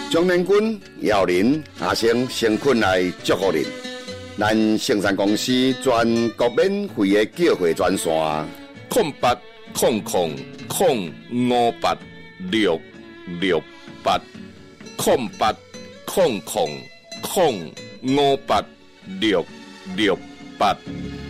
中年军姚林阿生先困来祝福您。咱生产公司全国免费的叫货专线 0800586808005868。